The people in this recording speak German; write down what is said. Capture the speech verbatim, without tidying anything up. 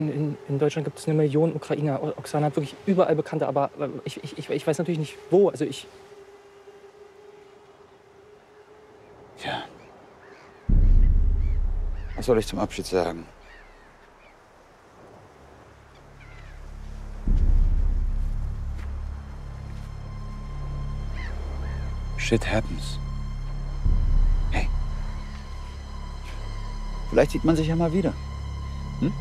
In, in Deutschland gibt es eine Million Ukrainer. O- Oksana hat wirklich überall Bekannte, aber aber ich, ich, ich, ich weiß natürlich nicht wo. Also ich. Tja. Was soll ich zum Abschied sagen? Shit happens. Hey. Vielleicht sieht man sich ja mal wieder. Hm?